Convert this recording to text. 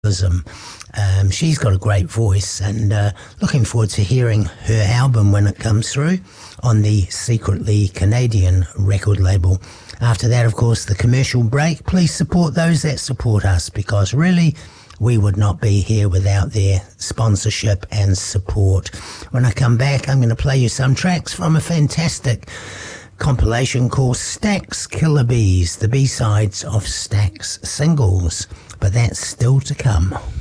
She's got a great voice, and looking forward to hearing her album when it comes through on the Secretly Canadian record label. After that, of course, the commercial break. Please support those that support us, because really we would not be here without their sponsorship and support. When I come back, I'm going to play you some tracks from a fantastic compilation called Stax Killer Bees, the B-sides of Stax singles. But that's still to come.